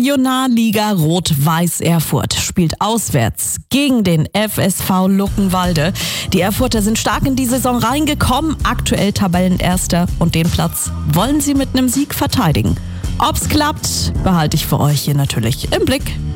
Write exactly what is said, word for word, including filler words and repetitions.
Regionalliga Rot-Weiß Erfurt spielt auswärts gegen den F S V Luckenwalde. Die Erfurter sind stark in die Saison reingekommen, aktuell Tabellenerster, und den Platz wollen sie mit einem Sieg verteidigen. Ob's klappt, behalte ich für euch hier natürlich im Blick.